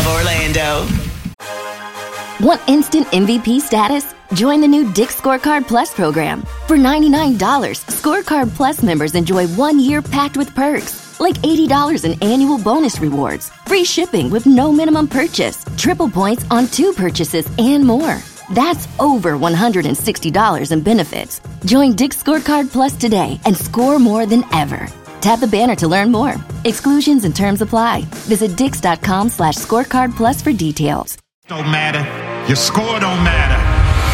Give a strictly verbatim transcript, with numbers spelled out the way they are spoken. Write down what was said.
of Orlando. Want instant M V P status? Join the new Dick's Scorecard Plus program. For ninety-nine dollars, Scorecard Plus members enjoy one year packed with perks, like eighty dollars in annual bonus rewards, free shipping with no minimum purchase, triple points on two purchases, and more. That's over one hundred sixty dollars in benefits. Join Dick's Scorecard Plus today and score more than ever. Tap the banner to learn more. Exclusions and terms apply. Visit dix.com slash scorecard plus for details. Don't matter. Your score don't matter.